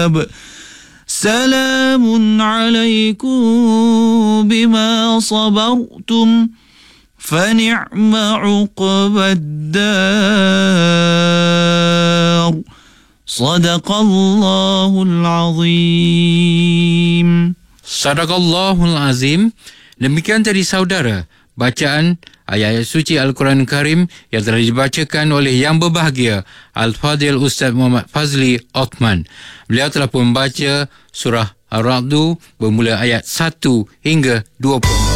سلام عليكم بما صبرتم فنعم عقب الدار صدق الله العظيم. Sadaqallahul Azim. Demikian tadi saudara bacaan ayat-ayat suci Al-Quran Karim yang telah dibacakan oleh yang berbahagia Al-Fadhil Ustaz Muhammad Fazli Othman. Beliau telah pun membaca surah Ar-Ra'du bermula ayat 1 hingga 24.